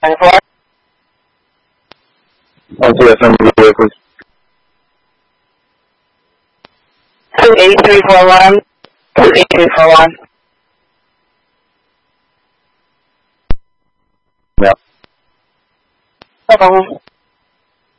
yes, number of the please. 28341. 28341. Yeah. No problem.